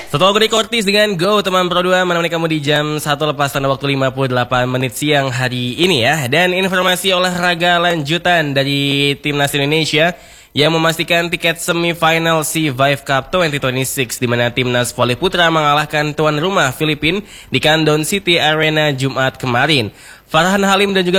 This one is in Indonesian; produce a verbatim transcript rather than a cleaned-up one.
Setelah Gori Kortis dengan Go teman Pro dua menemani kamu di jam satu lepas tanda waktu lima puluh delapan menit siang hari ini ya. Dan informasi olahraga lanjutan dari Timnas Indonesia yang memastikan tiket semifinal SEA Vive Cup dua ribu dua puluh enam di mana Timnas Voli Putra mengalahkan tuan rumah Filipina di Kandon City Arena Jumat kemarin. Farhan Halim dan juga